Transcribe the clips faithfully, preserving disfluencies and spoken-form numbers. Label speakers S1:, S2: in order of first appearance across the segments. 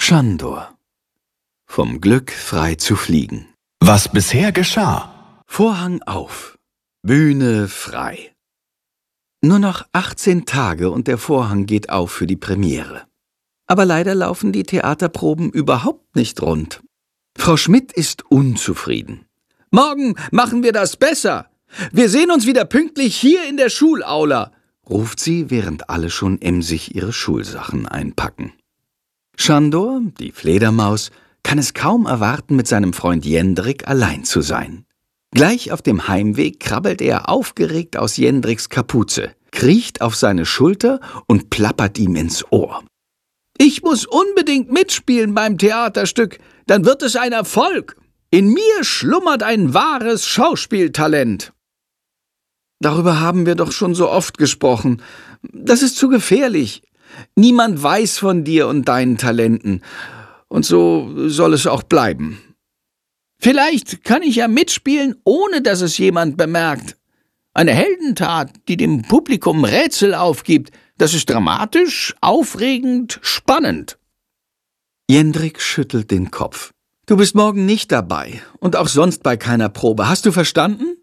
S1: Schandor. Vom Glück frei zu fliegen.
S2: Was bisher geschah.
S1: Vorhang auf. Bühne frei. Nur noch achtzehn Tage und der Vorhang geht auf für die Premiere. Aber leider laufen die Theaterproben überhaupt nicht rund. Frau Schmidt ist unzufrieden. »Morgen machen wir das besser. Wir sehen uns wieder pünktlich hier in der Schulaula«, ruft sie, während alle schon emsig ihre Schulsachen einpacken. Schandor, die Fledermaus, kann es kaum erwarten, mit seinem Freund Jendrik allein zu sein. Gleich auf dem Heimweg krabbelt er aufgeregt aus Jendriks Kapuze, kriecht auf seine Schulter und plappert ihm ins Ohr. »Ich muss unbedingt mitspielen beim Theaterstück, dann wird es ein Erfolg. In mir schlummert ein wahres Schauspieltalent.« »Darüber haben wir doch schon so oft gesprochen. Das ist zu gefährlich. Niemand weiß von dir und deinen Talenten. Und so soll es auch bleiben.« »Vielleicht kann ich ja mitspielen, ohne dass es jemand bemerkt. Eine Heldentat, die dem Publikum Rätsel aufgibt, das ist dramatisch, aufregend, spannend.« Jendrik schüttelt den Kopf. »Du bist morgen nicht dabei und auch sonst bei keiner Probe. Hast du verstanden?«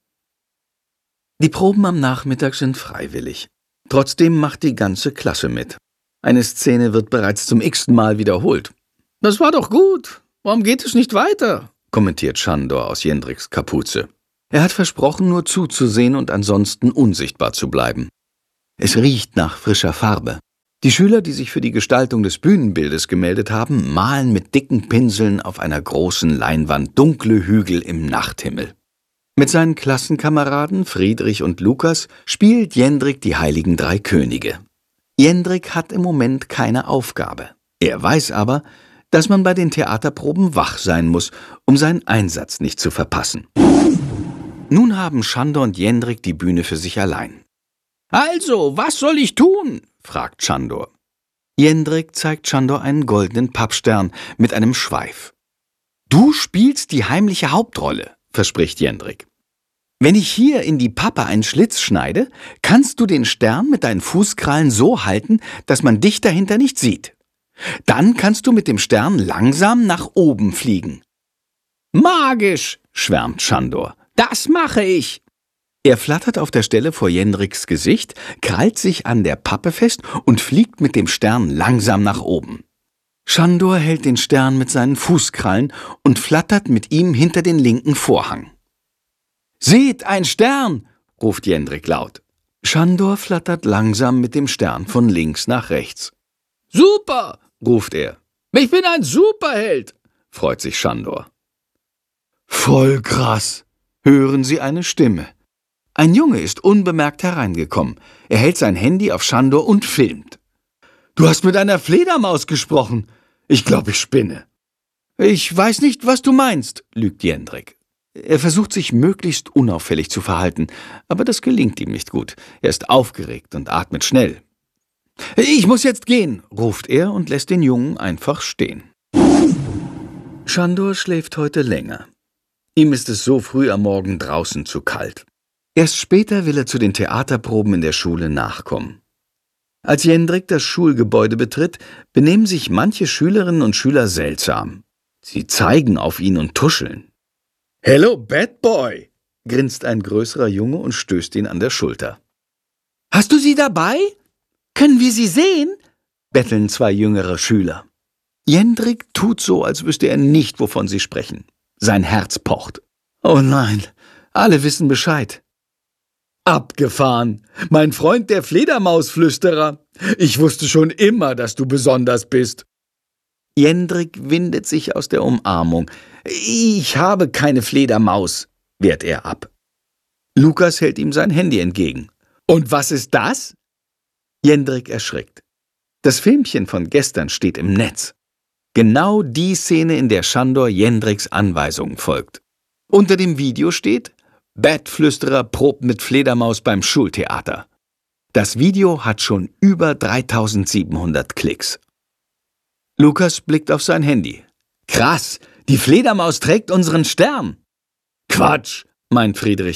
S1: Die Proben am Nachmittag sind freiwillig. Trotzdem macht die ganze Klasse mit. Eine Szene wird bereits zum x-ten Mal wiederholt. »Das war doch gut. Warum geht es nicht weiter?« kommentiert Schandor aus Jendriks Kapuze. Er hat versprochen, nur zuzusehen und ansonsten unsichtbar zu bleiben. Es riecht nach frischer Farbe. Die Schüler, die sich für die Gestaltung des Bühnenbildes gemeldet haben, malen mit dicken Pinseln auf einer großen Leinwand dunkle Hügel im Nachthimmel. Mit seinen Klassenkameraden Friedrich und Lukas spielt Jendrik die heiligen drei Könige. Jendrik hat im Moment keine Aufgabe. Er weiß aber, dass man bei den Theaterproben wach sein muss, um seinen Einsatz nicht zu verpassen. Nun haben Schandor und Jendrik die Bühne für sich allein. »Also, was soll ich tun?« fragt Schandor. Jendrik zeigt Schandor einen goldenen Pappstern mit einem Schweif. »Du spielst die heimliche Hauptrolle«, verspricht Jendrik. »Wenn ich hier in die Pappe einen Schlitz schneide, kannst du den Stern mit deinen Fußkrallen so halten, dass man dich dahinter nicht sieht. Dann kannst du mit dem Stern langsam nach oben fliegen.« »Magisch«, schwärmt Schandor. »Das mache ich.« Er flattert auf der Stelle vor Jendriks Gesicht, krallt sich an der Pappe fest und fliegt mit dem Stern langsam nach oben. Schandor hält den Stern mit seinen Fußkrallen und flattert mit ihm hinter den linken Vorhang. »Seht, ein Stern«, ruft Jendrik laut. Schandor flattert langsam mit dem Stern von links nach rechts. »Super«, ruft er. »Ich bin ein Superheld«, freut sich Schandor. »Voll krass«, hören sie eine Stimme. Ein Junge ist unbemerkt hereingekommen. Er hält sein Handy auf Schandor und filmt. »Du hast mit einer Fledermaus gesprochen. Ich glaube, ich spinne.« »Ich weiß nicht, was du meinst«, lügt Jendrik. Er versucht sich möglichst unauffällig zu verhalten, aber das gelingt ihm nicht gut. Er ist aufgeregt und atmet schnell. »Ich muss jetzt gehen«, ruft er und lässt den Jungen einfach stehen. Schandor schläft heute länger. Ihm ist es so früh am Morgen draußen zu kalt. Erst später will er zu den Theaterproben in der Schule nachkommen. Als Jendrik das Schulgebäude betritt, benehmen sich manche Schülerinnen und Schüler seltsam. Sie zeigen auf ihn und tuscheln. »Hello, Bad Boy«, grinst ein größerer Junge und stößt ihn an der Schulter. »Hast du sie dabei? Können wir sie sehen?« betteln zwei jüngere Schüler. Jendrik tut so, als wüsste er nicht, wovon sie sprechen. Sein Herz pocht. »Oh nein, alle wissen Bescheid.« »Abgefahren! Mein Freund der Fledermausflüsterer! Ich wusste schon immer, dass du besonders bist!« Jendrik windet sich aus der Umarmung. »Ich habe keine Fledermaus«, wehrt er ab. Lukas hält ihm sein Handy entgegen. »Und was ist das?« Jendrik erschrickt. Das Filmchen von gestern steht im Netz. Genau die Szene, in der Schandor Jendriks Anweisungen folgt. Unter dem Video steht: »Bettflüsterer probt mit Fledermaus beim Schultheater.« Das Video hat schon über dreitausendsiebenhundert Klicks. Lukas blickt auf sein Handy. »Krass, die Fledermaus trägt unseren Stern!« »Quatsch«, meint Friedrich.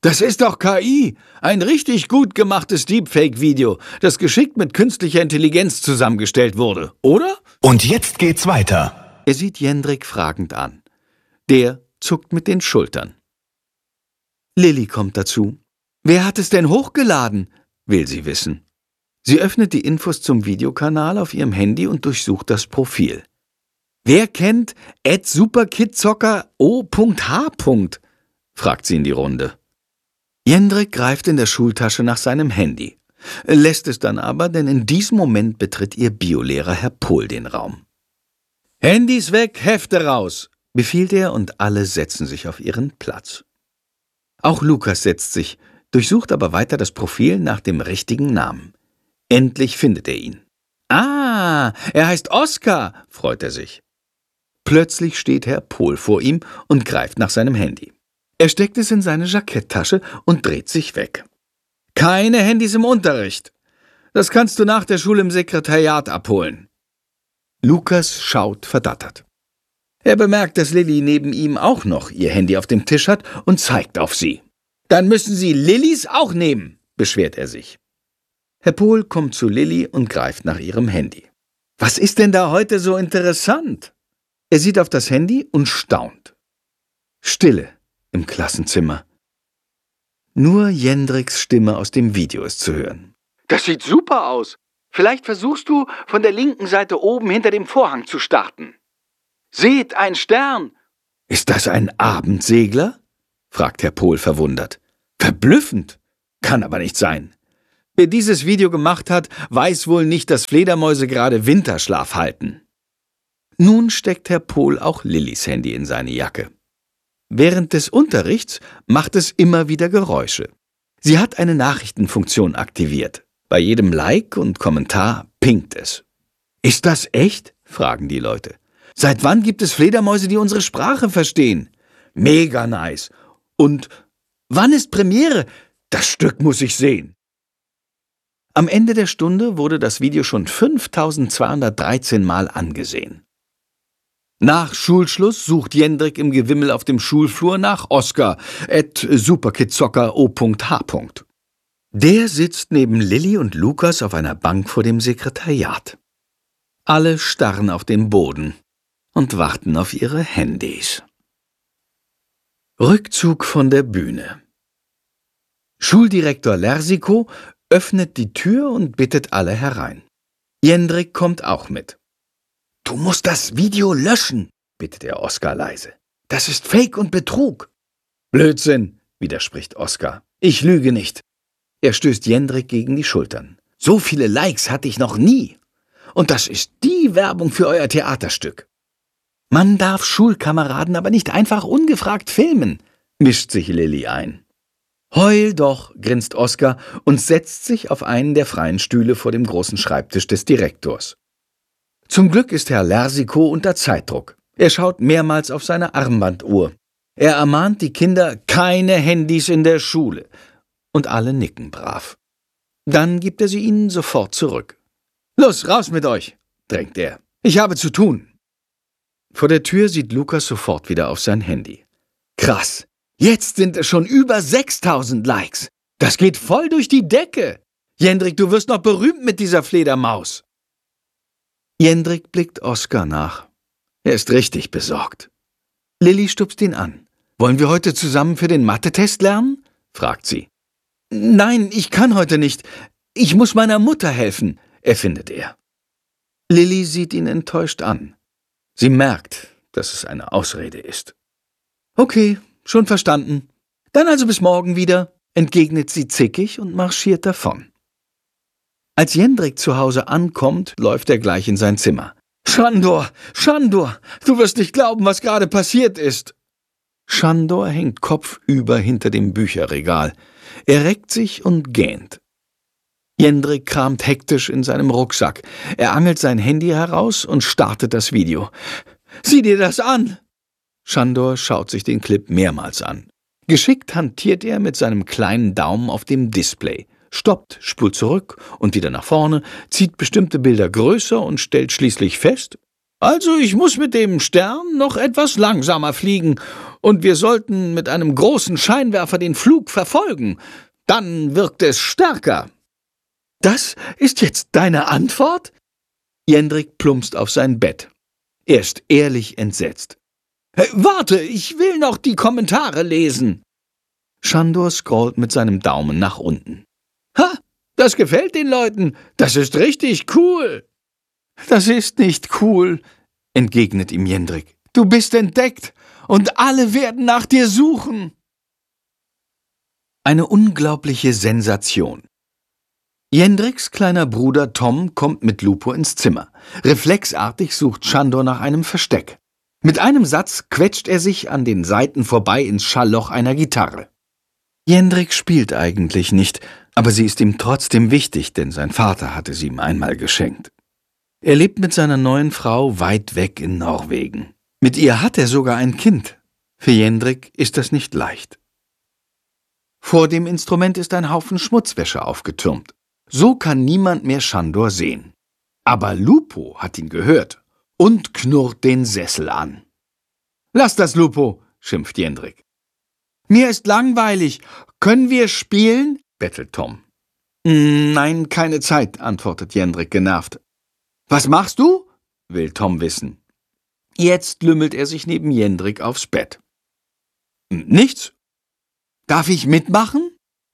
S1: Das ist doch K I. Ein richtig gut gemachtes Deepfake-Video, das geschickt mit künstlicher Intelligenz zusammengestellt wurde, oder?
S2: Und jetzt geht's weiter.
S1: Er sieht Jendrik fragend an. Der zuckt mit den Schultern. Lilly kommt dazu. Wer hat es denn hochgeladen? Will sie wissen. Sie öffnet die Infos zum Videokanal auf ihrem Handy und durchsucht das Profil. Wer kennt at superkidzocker o h? Fragt sie in die Runde. Jendrik greift in der Schultasche nach seinem Handy, lässt es dann aber, denn in diesem Moment betritt ihr Biolehrer Herr Pohl den Raum. Handys weg, Hefte raus, befiehlt er und alle setzen sich auf ihren Platz. Auch Lukas setzt sich, durchsucht aber weiter das Profil nach dem richtigen Namen. Endlich findet er ihn. Ah, er heißt Oskar, freut er sich. Plötzlich steht Herr Pohl vor ihm und greift nach seinem Handy. Er steckt es in seine Jacketttasche und dreht sich weg. Keine Handys im Unterricht. Das kannst du nach der Schule im Sekretariat abholen. Lukas schaut verdattert. Er bemerkt, dass Lilly neben ihm auch noch ihr Handy auf dem Tisch hat und zeigt auf sie. Dann müssen Sie Lillys auch nehmen, beschwert er sich. Herr Pohl kommt zu Lilly und greift nach ihrem Handy. Was ist denn da heute so interessant? Er sieht auf das Handy und staunt. Stille im Klassenzimmer. Nur Jendriks Stimme aus dem Video ist zu hören. Das sieht super aus. Vielleicht versuchst du, von der linken Seite oben hinter dem Vorhang zu starten. Seht, ein Stern. Ist das ein Abendsegler? Fragt Herr Pohl verwundert. Verblüffend. Kann aber nicht sein. Wer dieses Video gemacht hat, weiß wohl nicht, dass Fledermäuse gerade Winterschlaf halten. Nun steckt Herr Pohl auch Lillys Handy in seine Jacke. Während des Unterrichts macht es immer wieder Geräusche. Sie hat eine Nachrichtenfunktion aktiviert. Bei jedem Like und Kommentar pinkt es. Ist das echt? Fragen die Leute. Seit wann gibt es Fledermäuse, die unsere Sprache verstehen? Mega nice. Und wann ist Premiere? Das Stück muss ich sehen. Am Ende der Stunde wurde das Video schon fünftausendzweihundertdreizehn Mal angesehen. Nach Schulschluss sucht Jendrik im Gewimmel auf dem Schulflur nach Oskar, at superkidzocker o h. Der sitzt neben Lilly und Lukas auf einer Bank vor dem Sekretariat. Alle starren auf den Boden und warten auf ihre Handys. Rückzug von der Bühne. Schuldirektor Lersikow öffnet die Tür und bittet alle herein. Jendrik kommt auch mit. »Du musst das Video löschen«, bittet er Oskar leise. »Das ist Fake und Betrug.« »Blödsinn«, widerspricht Oskar. »Ich lüge nicht.« Er stößt Jendrik gegen die Schultern. »So viele Likes hatte ich noch nie. Und das ist die Werbung für euer Theaterstück.« »Man darf Schulkameraden aber nicht einfach ungefragt filmen«, mischt sich Lilly ein. »Heul doch«, grinst Oskar und setzt sich auf einen der freien Stühle vor dem großen Schreibtisch des Direktors. Zum Glück ist Herr Lersikow unter Zeitdruck. Er schaut mehrmals auf seine Armbanduhr. Er ermahnt die Kinder, keine Handys in der Schule. Und alle nicken brav. Dann gibt er sie ihnen sofort zurück. »Los, raus mit euch«, drängt er. »Ich habe zu tun.« Vor der Tür sieht Lukas sofort wieder auf sein Handy. »Krass, jetzt sind es schon über sechstausend Likes. Das geht voll durch die Decke. Jendrik, du wirst noch berühmt mit dieser Fledermaus.« Jendrik blickt Oskar nach. Er ist richtig besorgt. Lilly stupst ihn an. »Wollen wir heute zusammen für den Mathe-Test lernen?« fragt sie. »Nein, ich kann heute nicht. Ich muss meiner Mutter helfen«, erfindet er. Lilly sieht ihn enttäuscht an. Sie merkt, dass es eine Ausrede ist. »Okay, schon verstanden. Dann also bis morgen wieder«, entgegnet sie zickig und marschiert davon. Als Jendrik zu Hause ankommt, läuft er gleich in sein Zimmer. »Schandor, Schandor, du wirst nicht glauben, was gerade passiert ist.« Schandor hängt kopfüber hinter dem Bücherregal. Er reckt sich und gähnt. Jendrik kramt hektisch in seinem Rucksack. Er angelt sein Handy heraus und startet das Video. »Sieh dir das an!« Schandor schaut sich den Clip mehrmals an. Geschickt hantiert er mit seinem kleinen Daumen auf dem Display. Stoppt, spult zurück und wieder nach vorne, zieht bestimmte Bilder größer und stellt schließlich fest, also ich muss mit dem Stern noch etwas langsamer fliegen und wir sollten mit einem großen Scheinwerfer den Flug verfolgen. Dann wirkt es stärker.« »Das ist jetzt deine Antwort?« Jendrik plumpst auf sein Bett. Er ist ehrlich entsetzt. Hey, »Warte, ich will noch die Kommentare lesen.« Shandor scrollt mit seinem Daumen nach unten. »Ha, das gefällt den Leuten. Das ist richtig cool.« »Das ist nicht cool«, entgegnet ihm Jendrik. »Du bist entdeckt und alle werden nach dir suchen.« Eine unglaubliche Sensation. Jendriks kleiner Bruder Tom kommt mit Lupo ins Zimmer. Reflexartig sucht Shandor nach einem Versteck. Mit einem Satz quetscht er sich an den Saiten vorbei ins Schallloch einer Gitarre. Jendrik spielt eigentlich nicht, aber sie ist ihm trotzdem wichtig, denn sein Vater hatte sie ihm einmal geschenkt. Er lebt mit seiner neuen Frau weit weg in Norwegen. Mit ihr hat er sogar ein Kind. Für Jendrik ist das nicht leicht. Vor dem Instrument ist ein Haufen Schmutzwäsche aufgetürmt. So kann niemand mehr Shandor sehen. Aber Lupo hat ihn gehört und knurrt den Sessel an. »Lass das, Lupo«, schimpft Jendrik. »Mir ist langweilig. Können wir spielen?« bettelt Tom. »Nein, keine Zeit«, antwortet Jendrik genervt. »Was machst du?« will Tom wissen. Jetzt lümmelt er sich neben Jendrik aufs Bett. »Nichts. Darf ich mitmachen?«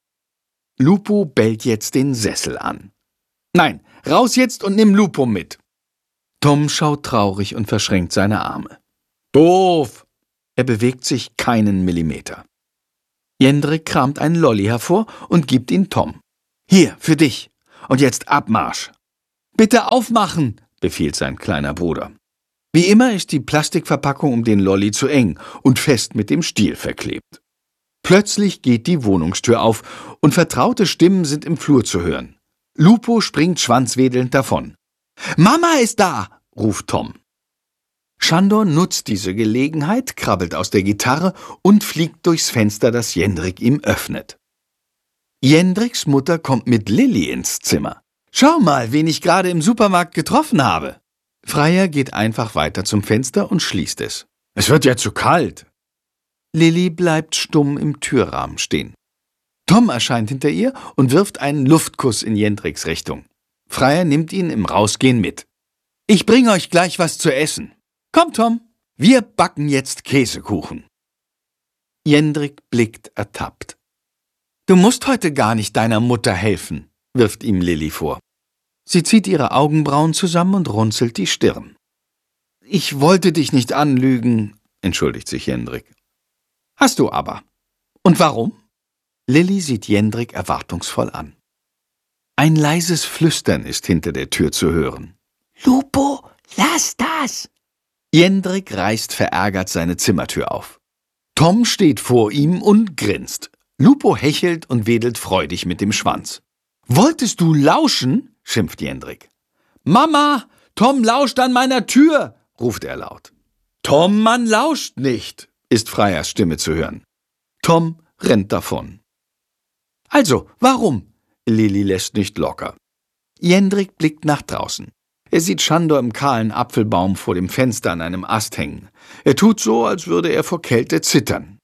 S1: Lupo bellt jetzt den Sessel an. »Nein, raus jetzt und nimm Lupo mit.« Tom schaut traurig und verschränkt seine Arme. »Doof!« Er bewegt sich keinen Millimeter. Jendrik kramt einen Lolli hervor und gibt ihn Tom. »Hier, für dich. Und jetzt Abmarsch.« »Bitte aufmachen«, befiehlt sein kleiner Bruder. Wie immer ist die Plastikverpackung um den Lolli zu eng und fest mit dem Stiel verklebt. Plötzlich geht die Wohnungstür auf und vertraute Stimmen sind im Flur zu hören. Lupo springt schwanzwedelnd davon. »Mama ist da«, ruft Tom. Shandor nutzt diese Gelegenheit, krabbelt aus der Gitarre und fliegt durchs Fenster, das Jendrik ihm öffnet. Jendriks Mutter kommt mit Lilli ins Zimmer. »Schau mal, wen ich gerade im Supermarkt getroffen habe.« Freier geht einfach weiter zum Fenster und schließt es. »Es wird ja zu kalt.« Lilli bleibt stumm im Türrahmen stehen. Tom erscheint hinter ihr und wirft einen Luftkuss in Jendriks Richtung. Freier nimmt ihn im Rausgehen mit. »Ich bringe euch gleich was zu essen. Komm, Tom, wir backen jetzt Käsekuchen.« Jendrik blickt ertappt. »Du musst heute gar nicht deiner Mutter helfen«, wirft ihm Lilli vor. Sie zieht ihre Augenbrauen zusammen und runzelt die Stirn. »Ich wollte dich nicht anlügen«, entschuldigt sich Jendrik. »Hast du aber. Und warum?« Lilli sieht Jendrik erwartungsvoll an. Ein leises Flüstern ist hinter der Tür zu hören. »Lupo, lass das!« Jendrik reißt verärgert seine Zimmertür auf. Tom steht vor ihm und grinst. Lupo hechelt und wedelt freudig mit dem Schwanz. »Wolltest du lauschen?«, schimpft Jendrik. »Mama, Tom lauscht an meiner Tür«, ruft er laut. »Tom, man lauscht nicht«, ist Freiers Stimme zu hören. Tom rennt davon. »Also, warum?« Lilli lässt nicht locker. Jendrik blickt nach draußen. Er sieht Shandor im kahlen Apfelbaum vor dem Fenster an einem Ast hängen. Er tut so, als würde er vor Kälte zittern.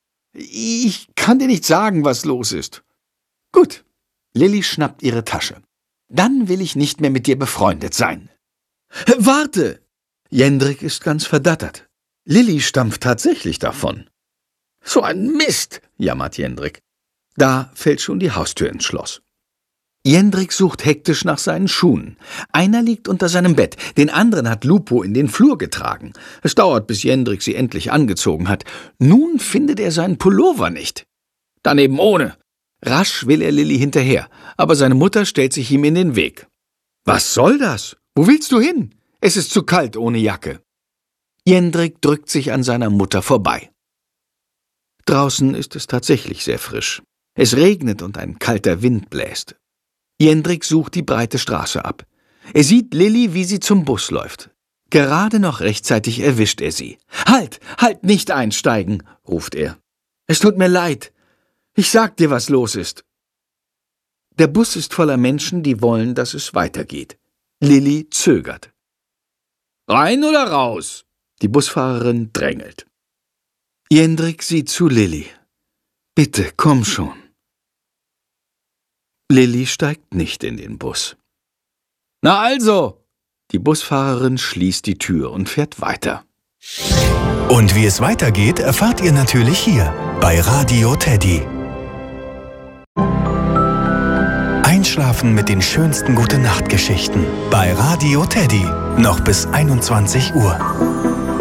S1: »Ich kann dir nicht sagen, was los ist.« »Gut.« Lilli schnappt ihre Tasche. »Dann will ich nicht mehr mit dir befreundet sein.« »Warte!« Jendrik ist ganz verdattert. Lilli stampft tatsächlich davon. »So ein Mist«, jammert Jendrik. Da fällt schon die Haustür ins Schloss. Jendrik sucht hektisch nach seinen Schuhen. Einer liegt unter seinem Bett, den anderen hat Lupo in den Flur getragen. Es dauert, bis Jendrik sie endlich angezogen hat. Nun findet er seinen Pullover nicht. »Daneben ohne!« Rasch will er Lilli hinterher, aber seine Mutter stellt sich ihm in den Weg. »Was soll das? Wo willst du hin? Es ist zu kalt ohne Jacke.« Jendrik drückt sich an seiner Mutter vorbei. Draußen ist es tatsächlich sehr frisch. Es regnet und ein kalter Wind bläst. Jendrik sucht die breite Straße ab. Er sieht Lilli, wie sie zum Bus läuft. Gerade noch rechtzeitig erwischt er sie. »Halt, halt, nicht einsteigen«, ruft er. »Es tut mir leid. Ich sag dir, was los ist.« Der Bus ist voller Menschen, die wollen, dass es weitergeht. Lilli zögert. »Rein oder raus?« Die Busfahrerin drängelt. Jendrik sieht zu Lilli. Bitte, komm schon. Lilli steigt nicht in den Bus. Na also! Die Busfahrerin schließt die Tür und fährt weiter.
S2: Und wie es weitergeht, erfahrt ihr natürlich hier bei Radio Teddy. Einschlafen mit den schönsten Gute-Nacht-Geschichten bei Radio Teddy. Noch bis einundzwanzig Uhr.